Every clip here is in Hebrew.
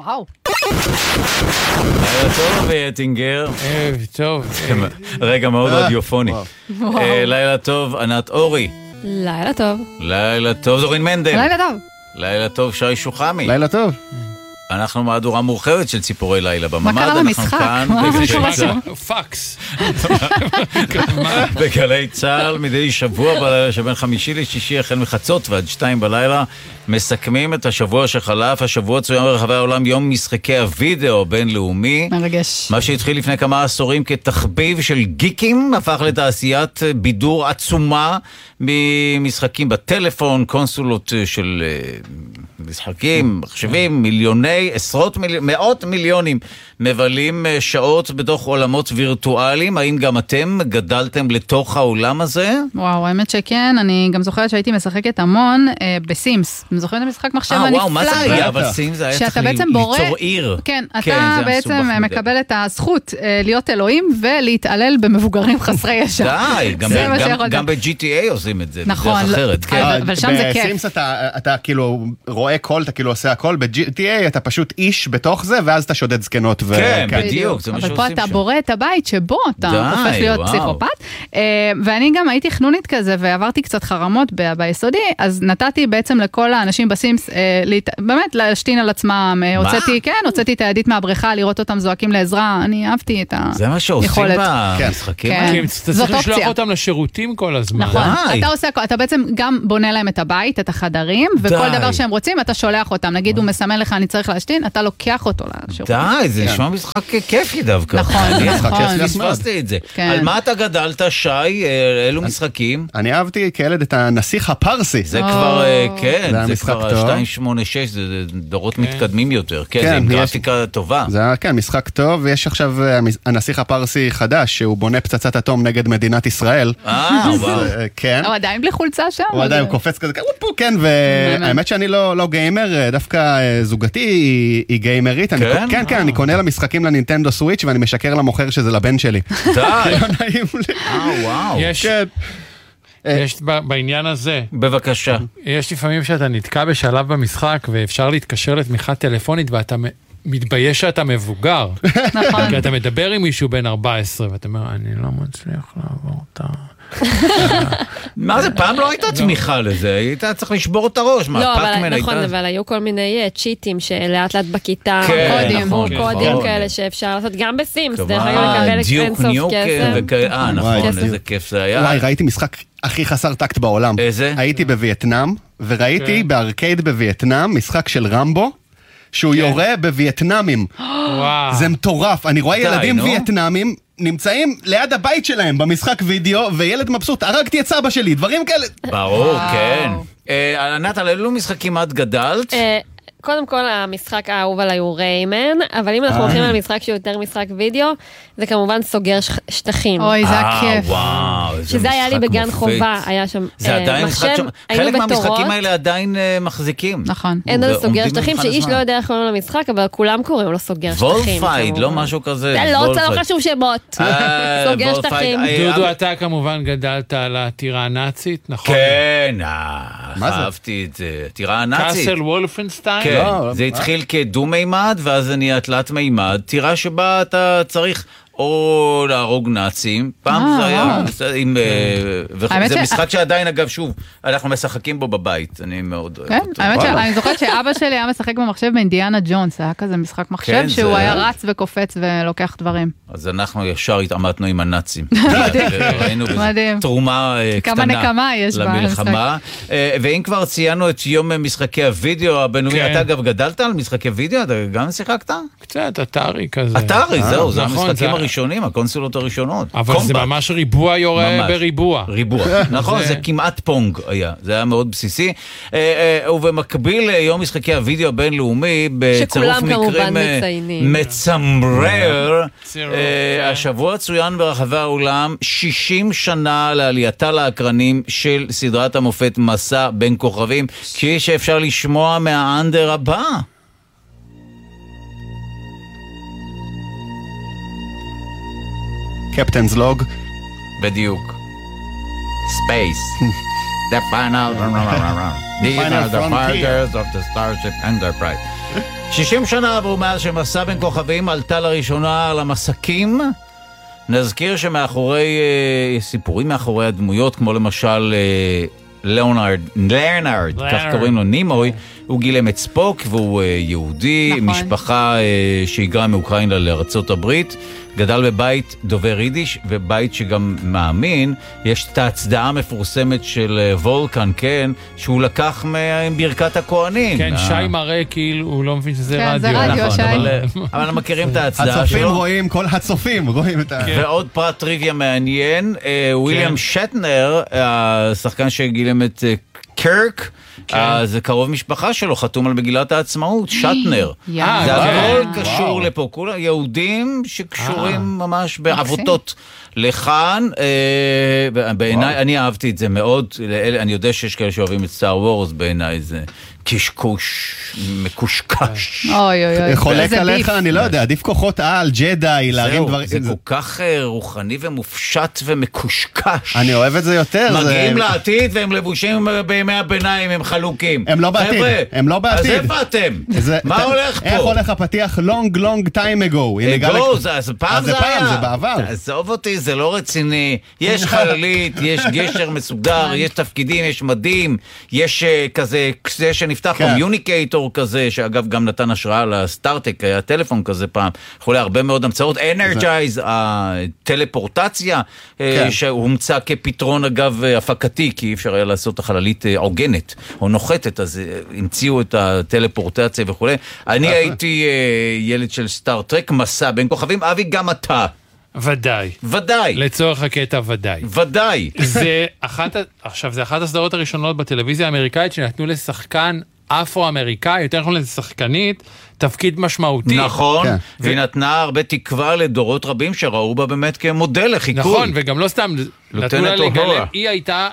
וואו. לילה טוב, יטינגר. טוב. רגע מאוד אודיופוני. לילה טוב, ענת אורי. לילה טוב. לילה טוב, דורין מנדל. לילה טוב. לילה טוב, שי שוחמי. לילה טוב. אנחנו מהדורה מורחבת של ציפורי לילה בממד. מה קרה במשחק? פאקס. בגלי צהל מדי שבוע בלילה שבין חמישי לשישי החל מחצות ועד 2 בלילה מסכמים את השבוע שחלף. השבוע צוין ברחבי העולם יום משחקי הוידאו בינלאומי. מרגש. מה שהתחיל לפני כמה עשורים כתחביב של גיקים הפך לתעשיית בידור עצומה ממשחקים בטלפון, קונסולות של משחקים, מחשבים, מיליוני, מאות מיליונים מבלים שעות בתוך עולמות וירטואליים. האם גם אתם גדלתם לתוך העולם הזה? וואו, האמת שכן, אני גם זוכרת שהייתי משחקת המון בסימס. אני זוכרת את המשחק מחשב הנפלא. וואו, מה זה היה? אבל סימס זה היה צריך ליצור עיר. כן, אתה בעצם מקבל את הזכות להיות אלוהים ולהתעלל במבוגרים חסרי ישע. די, גם ב-GTA עושים את זה. נכון, אבל שם זה כיף. בסימס אתה כאילו רואה קול, אתה כאילו עושה הכל, ב-GTA אתה פשוט איש בתוך זה, ואז אתה שודד זקנות. כן, בדיוק, זה מה שעושים שם. אבל פה אתה בורא את הבית שבו אתה הופך להיות פסיכופת. ואני גם הייתי חנונית כזה, ועברתי קצת חרמות ביסודי, אז נתתי בעצם לכל האנשים בסימס, באמת להשתין על עצמם. הוצאתי את הידית מהבריכה, לראות אותם זועקים לעזרה, אני אהבתי את היכולת. זה מה שעושים במשחקים. אתה צריך לשלוח אותם לשירותים כל הזמן. נכון, אתה בעצם גם בונה להם את הבית, את החדרים, וכל דבר שהם רוצים, אתה שולח אותם. נגיד הוא מסמן לך, אני צריך להשתין, אתה לוקח אותו לשירותים. די, זה נשמע משחק כיפי דווקא. נכון, אני פספסתי את זה. על מה אתה גדלת, שי? אילו משחקים? אני אהבתי כילד את הנסיך הפרסי. זה כבר, כן, זה כבר 286, זה דורות מתקדמים יותר. כן, זה עם גרפיקה טובה. זה היה, כן, משחק טוב, ויש עכשיו הנסיך הפרסי חדש, שהוא בונה פצצת אטום נגד מדינת ישראל. וואו. כן. הוא עדיין בלי חולצה שם? הוא עדיין קופץ כזה, כן, והאמת שאני לא גיימר, דווקא זוגתי היא גיימרית. כן, כן, אני קונה לה משחקים לנינטנדו סוויץ' ואני משקר למוכר שזה לבן שלי. די. לא נעים לי. וואו. יש בעניין הזה. בבקשה. יש לפעמים שאתה נתקע בשלב במשחק ואפשר להתקשר לתמיכה טלפונית ואתה מתבייש שאתה מבוגר. נכון. כי אתה מדבר עם מישהו בן 14 ואתה אומר, אני לא מצליח לעבור את ה... מה זה? פעם לא הייתה תמיכה לזה, היית צריך לשבור את הראש. לא, אבל נכון, אבל היו כל מיני צ'יטים שלאט לאט בכיתה, קודים כאלה שאפשר לעשות גם בסימס, דרך אגב לקבל אינסוף כסף. נכון, איזה כיף זה היה. וואי, ראיתי משחק הכי חסר טקט בעולם. איזה? הייתי בווייטנאם, וראיתי בארקייד בווייטנאם משחק של רמבו, שהוא יורה בווייטנאמים. זה מטורף. אני רואה ילדים וייטנאמים נמצאים ליד הבית שלהם במשחק וידאו, וילד מבסוט, הרגתי את סבא שלי, דברים כאלה. ברור, כן. ענת, על אילו משחקים את גדלת? קודם כל, המשחק האהוב עליי הוא ריימן, אבל אם אנחנו הולכים על משחק שהוא יותר משחק וידאו, זה כמובן סוגר שטחים. אוי, זה הכיף. וואו, איזה שזה היה לי בגן חובה, היה שם מחשב, חלק מהמשחקים האלה עדיין מחזיקים. נכון. אין על סוגר שטחים, שאיש לא יודע איך קוראים לו למשחק, אבל כולם קוראים לו סוגר שטחים. וולפייד, לא משהו כזה. זה לא חשוב שמות. סוגר שטחים. דודו, אתה כמובן גדלת על הטירה הנאצית, נכון? כן, אהבתי את זה. הטירה הנאצית. קאסל וולפנשטיין? כן, זה התחיל כדו-מימד, ואז זה נהיה תלת-מימד, טירה שבה אתה צריך או להרוג נאצים, פעם זה היה, זה משחק שעדיין, אגב, שוב, אנחנו משחקים בו בבית, אני מאוד אוהב אותו. האמת שאני זוכרת שאבא שלי היה משחק במחשב באינדיאנה ג'ונס, היה כזה משחק מחשב שהוא היה רץ וקופץ ולוקח דברים. אז אנחנו ישר התעמתנו עם הנאצים. ראינו תרומה קטנה למלחמה. ואם כבר ציינו את יום משחקי הוידאו הבינלאומי, אתה אגב גדלת על משחקי וידאו? אתה גם שיחקת? קצת, אתרי כזה. אתרי, זהו, זה המשחקים הראשונים, הקונסולות הראשונות. אבל זה ממש ריבוע יורה בריבוע. ריבוע, נכון, זה כמעט פונג היה, זה היה מאוד בסיסי. ובמקביל יום משחקי הוידאו הבינלאומי, בצירוף מקרים מצמרר, השבוע צוין ברחבי העולם 60 שנה לעלייתה לאקרנים של סדרת המופת מסע בין כוכבים, כפי שאפשר לשמוע מהאנדר הבא. קפטנס לוג. בדיוק. Space. The final... These are the fighters of the Starship Enterprise. 60 שנה עברו מאז שמסע בין כוכבים עלתה לראשונה על המסקים. נזכיר שמאחורי סיפורים מאחורי הדמויות, כמו למשל לרנארד, כך קוראים לו נימוי, הוא גילם את ספוק והוא יהודי, משפחה שהיגרה מאוקראינה לארצות הברית, גדל בבית דובר יידיש ובית שגם מאמין. יש את ההצדעה המפורסמת של וולקן, כן, שהוא לקח מברכת הכהנים. כן, שי מראה כאילו, הוא לא מבין שזה רדיו. כן, זה רדיו, שי. אבל אנחנו מכירים את ההצדעה שלו. הצופים רואים, כל הצופים רואים את ה... ועוד פרט טריוויה מעניין, וויליאם שטנר, השחקן שגילם את קירק, זה קרוב משפחה שלו, חתום על מגילת העצמאות, שטנר. זה הכל קשור לפה, כולם יהודים שקשורים ממש בעבותות לכאן. בעיניי, אני אהבתי את זה מאוד, אני יודע שיש כאלה שאוהבים את סטאר וורס, בעיניי זה קשקוש, מקושקש. חולק עליך, אני לא יודע, עדיף כוחות על, ג'די, להרים דברים. זה כל כך רוחני ומופשט ומקושקש. אני אוהב את זה יותר. מגיעים לעתיד והם לבושים בימי הביניים, הם חלוקים. הם לא בעתיד, הם לא בעתיד. אז איפה אתם? מה הולך פה? איך הולך הפתיח long time ago? אז פעם זה היה. זה בעבר. תעזוב אותי, זה לא רציני. יש חללית, יש גשר מסודר, יש תפקידים, יש מדים, יש כזה, נפתח קומיוניקייטור כזה, שאגב גם נתן השראה לסטארטק, היה טלפון כזה פעם, יכולה הרבה מאוד המצאות, אנרג'ייז, הטלפורטציה, שהומצא כפתרון אגב הפקתי, כי אי אפשר היה לעשות החללית עוגנת, או נוחתת, אז המציאו את הטלפורטציה וכו'. אני הייתי ילד של סטארטרק, מסע בין כוכבים, אבי גם אתה. ודאי. לצורך הקטע ודאי. זה אחת הסדרות הראשונות בטלוויזיה האמריקאית שנתנו לשחקן אפרו-אמריקאי, יותר נכון לשחקנית, תפקיד משמעותי. נכון, והיא נתנה הרבה תקווה לדורות רבים שראו בה באמת כמודל לחיקוי. נכון, וגם לא סתם, נתנו לה לגלם, היא הייתה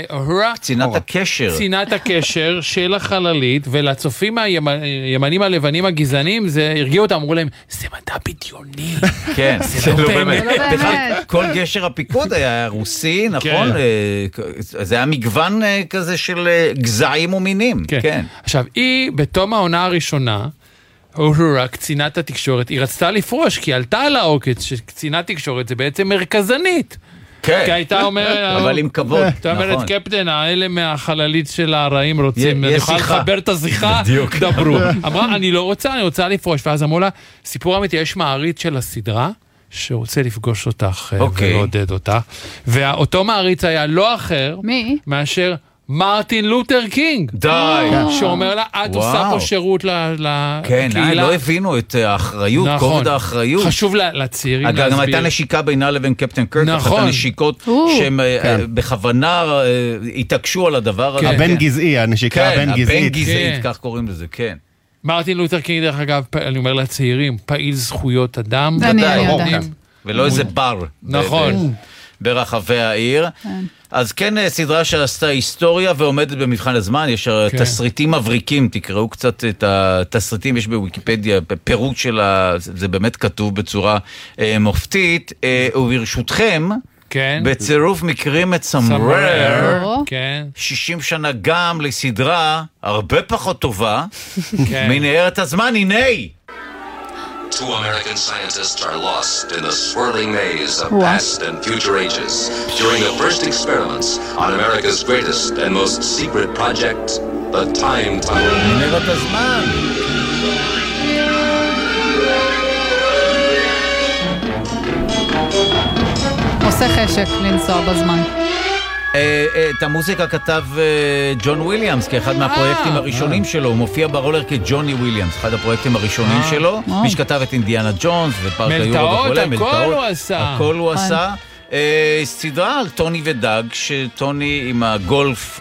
קצינת הקשר של החללית, ולצופים הימנים הלבנים הגזענים, זה הרגיעו אותם, אמרו להם, זה מדע בדיוני. כן, זה לא באמת. כל גשר הפיקוד היה רוסי, נכון? זה היה מגוון כזה של גזעים ומינים. כן. עכשיו, היא בתום העונה הראשונה, אוהרה, קצינת התקשורת, היא רצתה לפרוש, כי עלתה על העוקץ שקצינת תקשורת זה בעצם מרכזנית. כן. כי הייתה אומרת... אבל עם כבוד, נכון. הייתה אומרת, קפטן, האלה מהחללית של הרעים רוצים, אני יכולה לחבר את השיחה, דברו. אמרה, אני לא רוצה, אני רוצה לפרוש. ואז אמרו לה, סיפור אמיתי, יש מעריץ של הסדרה, שרוצה לפגוש אותך ולעודד אותך. ואותו מעריץ היה לא אחר, מאשר... מרטין לותר קינג. די. שאומר לה, את עושה פה שירות לקהילה. כן, לא הבינו את האחריות, כובד האחריות. חשוב לצעירים להסביר. גם הייתה נשיקה בינה לבין קפטן קרק, אחת הנשיקות שהם בכוונה התעקשו על הדבר הזה. הבן גזעי, הנשיקה הבן גזעית. הבן גזעית, כך קוראים לזה, כן. מרטין לותר קינג, דרך אגב, אני אומר לצעירים, פעיל זכויות אדם. אני יודעת. ולא איזה בר. נכון. ברחבי העיר. אז כן, סדרה שעשתה היסטוריה ועומדת במבחן הזמן, יש תסריטים מבריקים, תקראו קצת את התסריטים, יש בוויקיפדיה, פירוט של זה באמת כתוב בצורה מופתית, וברשותכם, בצירוף מקרים מצמרר, 60 שנה גם לסדרה הרבה פחות טובה, מנהרת הזמן, הנה! Two American scientists are lost in the swirling maze of past and future ages during the first experiments on America's greatest and most secret project, the Time Tunnel. מנהרת הזמן. עושה חשק לנסוע בזמן. את המוזיקה כתב ג'ון וויליאמס כאחד מהפרויקטים הראשונים שלו, הוא מופיע ברולר כג'וני וויליאמס, אחד הפרויקטים הראשונים שלו, מי שכתב את אינדיאנה ג'ונס ופארק היורו וכולי, הכל הוא עשה. סדרה על טוני ודאג, שטוני עם הגולף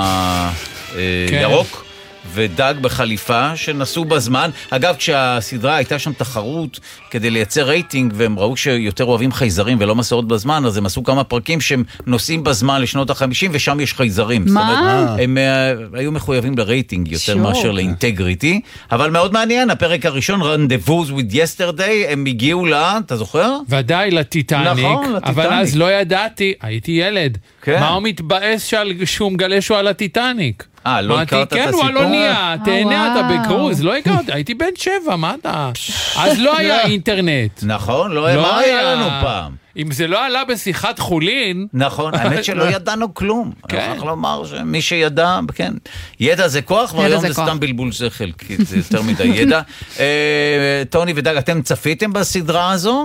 הירוק, ודאג בחליפה שנסעו בזמן. אגב, כשהסדרה הייתה שם תחרות כדי לייצר רייטינג, והם ראו שיותר אוהבים חייזרים ולא מסעות בזמן, אז הם עשו כמה פרקים שהם נוסעים בזמן לשנות ה-50, ושם יש חייזרים. מה? הם היו מחויבים לרייטינג יותר מאשר לאינטגריטי, אבל מאוד מעניין, הפרק הראשון, Rendezvous with Yesterday, הם הגיעו אתה זוכר? ודאי, לטיטניק, נכון, אבל אז לא ידעתי, הייתי ילד. מה הוא מתבאס שהוא מגלה שהוא על הטיטניק? לא הכרת את הסיפור? כן, הוא לא נהיה, תהנה אתה בקרוז, לא הכרת, הייתי בן 7, מה אתה? אז לא היה אינטרנט. נכון, לא היה לנו פעם. אם זה לא עלה בשיחת חולין... נכון, האמת שלא ידענו כלום. אני יכול לומר שמי שידע, כן. ידע זה כוח, והיום זה סתם בלבול שכל, כי זה יותר מדי ידע. טוני ודג, אתם צפיתם בסדרה הזו?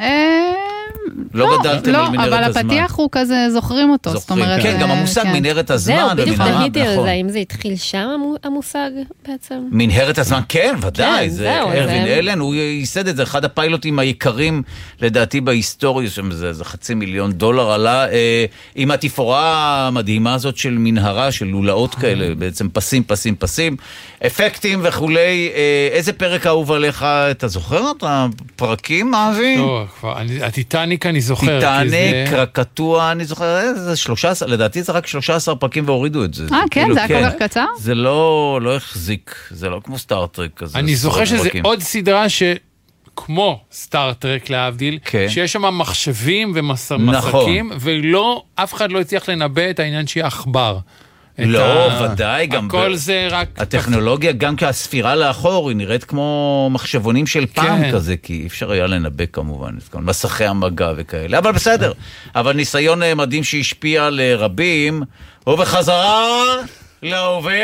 לא גדלתם על מנהרת הזמן. אבל הפתיח הוא כזה, זוכרים אותו. זוכרים, כן, גם המושג מנהרת הזמן. זהו, בדיוק תהיתי על זה, אם זה התחיל שם המושג בעצם. מנהרת הזמן, כן, ודאי. זה ארווין אלן, הוא ייסד את זה, אחד הפיילוטים היקרים, לדעתי בהיסטוריה, זה $500,000 עלה, עם התפאורה המדהימה הזאת של מנהרה, של לולאות כאלה, בעצם פסים, אפקטים וכולי. איזה פרק אהוב עליך, אתה זוכר את הפרקים, אבי? לא, הטיטניק אני זוכר. טיטניק, קרקטוע, אני זוכר, זה 13, לדעתי זה רק 13 פרקים והורידו את זה. כן, זה היה כל כך קצר? זה לא החזיק, זה לא כמו סטארטרק כזה. אני זוכר שזה עוד סדרה כמו סטארטרק להבדיל, שיש שם מחשבים ומסכים, ואף אחד לא הצליח לנבא את העניין שהיא אכבר. לא, ודאי, גם הכל זה רק... הטכנולוגיה, גם כהספירה לאחור, היא נראית כמו מחשבונים של פעם כזה, כי אי אפשר היה לנבא כמובן, מסכי המגע וכאלה, אבל בסדר. אבל ניסיון מדהים שהשפיע לרבים, ובחזרה להווה,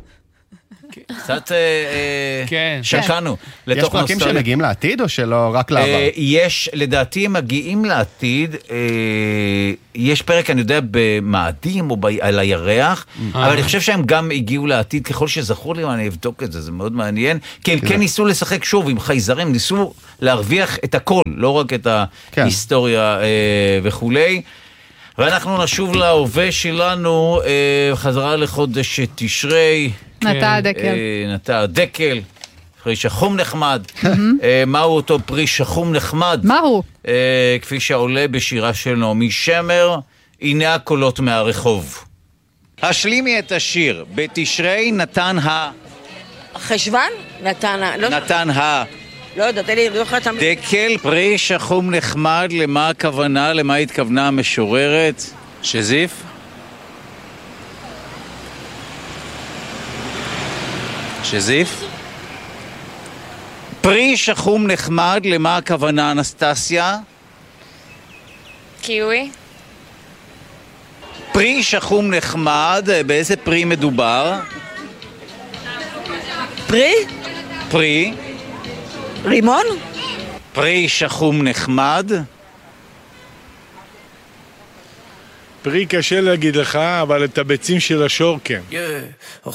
קצת שקענו. יש פרקים שמגיעים לעתיד או שלא רק לעבר? יש, לדעתי מגיעים לעתיד, יש פרק אני יודע במאדים או על הירח, אבל אני חושב שהם גם הגיעו לעתיד, ככל שזכור לי, אני אבדוק את זה, זה מאוד מעניין, כי הם כן ניסו לשחק שוב עם חייזרים, ניסו להרוויח את הכל, לא רק את ההיסטוריה וכולי. ואנחנו נשוב להווה שלנו, חזרה לחודש תשרי, נטע הדקל, פרי שחום נחמד. מהו אותו פרי שחום נחמד? מהו? כפי שעולה בשירה של נעמי שמר, הנה הקולות מהרחוב. השלימי את השיר, בתשרי נתן חשבן? נתן לא יודעת, אני לא יכולה... דקל, פרי שחום נחמד, למה הכוונה, למה התכוונה המשוררת? שזיף? שזיף? פרי שחום נחמד, למה הכוונה אנסטסיה? קיווי. פרי שחום נחמד, באיזה פרי מדובר? פרי? רימון? פרי שחום נחמד? פרי קשה להגיד לך, אבל את הביצים של השור כן.